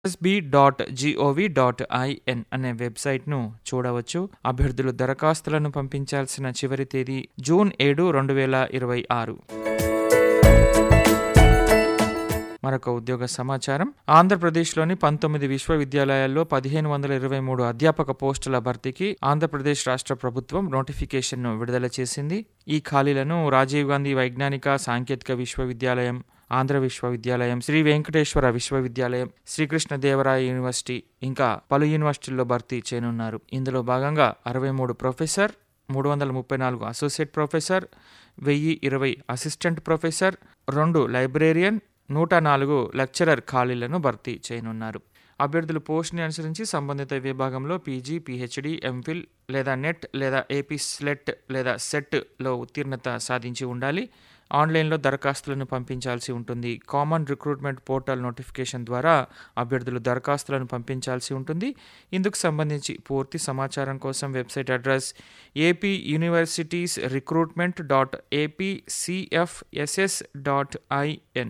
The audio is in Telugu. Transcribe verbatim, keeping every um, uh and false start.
SB dot GOV dot IN అనే వెబ్సైట్ను చూడవచ్చు. అభ్యర్థులు దరఖాస్తులను పంపించాల్సిన చివరి తేదీ జూన్ ఏడు రెండు వేల ఇరవై ఆరు. మరొక ఉద్యోగ సమాచారం. ఆంధ్రప్రదేశ్లోని పంతొమ్మిది విశ్వవిద్యాలయాల్లో పదిహేను వందల ఇరవై మూడు అధ్యాపక పోస్టుల భర్తీకి ఆంధ్రప్రదేశ్ రాష్ట్ర ప్రభుత్వం నోటిఫికేషన్ను విడుదల చేసింది. ఈ ఖాళీలను రాజీవ్ గాంధీ వైజ్ఞానిక సాంకేతిక విశ్వవిద్యాలయం, ఆంధ్ర విశ్వవిద్యాలయం, శ్రీ వెంకటేశ్వర విశ్వవిద్యాలయం, శ్రీకృష్ణదేవరాయ యూనివర్సిటీ ఇంకా పలు యూనివర్సిటీల్లో భర్తీ చేయనున్నారు. ఇందులో భాగంగా అరవై మూడు ప్రొఫెసర్, మూడు వందల ముప్పై నాలుగు అసోసియేట్ ప్రొఫెసర్, వెయ్యి ఇరవై అసిస్టెంట్ ప్రొఫెసర్, రెండు లైబ్రేరియన్, నూట నాలుగు లెక్చరర్ ఖాళీలను భర్తీ చేయనున్నారు. అభ్యర్థులు పోస్ట్ని అనుసరించి సంబంధిత విభాగంలో పీజీ, పీహెచ్డీ, ఎంఫిల్ లేదా నెట్ లేదా ఏపీ స్లెట్ లేదా సెట్లో ఉత్తీర్ణత సాధించి ఉండాలి. ఆన్లైన్లో దరఖాస్తులను పంపించాల్సి ఉంటుంది. కామన్ రిక్రూట్మెంట్ పోర్టల్ నోటిఫికేషన్ ద్వారా అభ్యర్థులు దరఖాస్తులను పంపించాల్సి ఉంటుంది. ఇందుకు సంబంధించి పూర్తి సమాచారం కోసం website address AP universities recruitment dot APCFSS dot IN